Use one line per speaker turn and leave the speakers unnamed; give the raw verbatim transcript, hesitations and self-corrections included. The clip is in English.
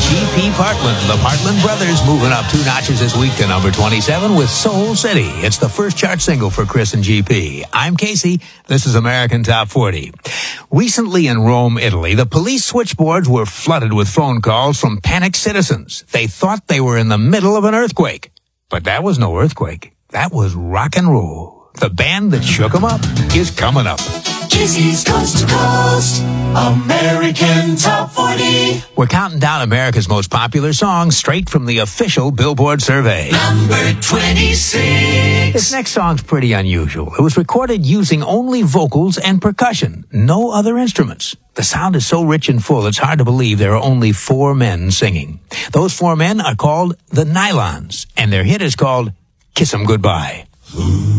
G P Partland. The Partland Brothers moving up two notches this week to number twenty-seven with Soul City. It's the first chart single for Chris and G P. I'm Casey. This is American Top forty. Recently in Rome, Italy, the police switchboards were flooded with phone calls from panicked citizens. They thought they were in the middle of an earthquake. But that was no earthquake. That was rock and roll. The band that shook 'em up is coming up.
Casey's Coast to Coast, American Top forty.
We're counting down America's most popular songs straight from the official Billboard survey.
Number twenty-six.
This next song's pretty unusual. It was recorded using only vocals and percussion, no other instruments. The sound is so rich and full, it's hard to believe there are only four men singing. Those four men are called the Nylons, and their hit is called Kiss 'Em Goodbye.